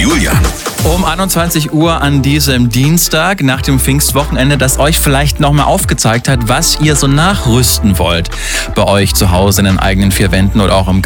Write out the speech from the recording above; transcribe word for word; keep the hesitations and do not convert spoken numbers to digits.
Julian. Um einundzwanzig Uhr an diesem Dienstag nach dem Pfingstwochenende, das euch vielleicht nochmal aufgezeigt hat, was ihr so nachrüsten wollt. Bei euch zu Hause in den eigenen vier Wänden oder auch im